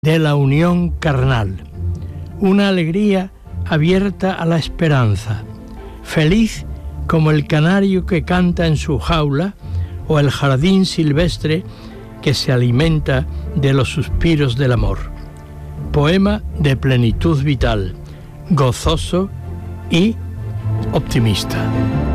de la unión carnal, una alegría abierta a la esperanza, feliz como el canario que canta en su jaula o el jardín silvestre que se alimenta de los suspiros del amor. Poema de plenitud vital, gozoso y optimista.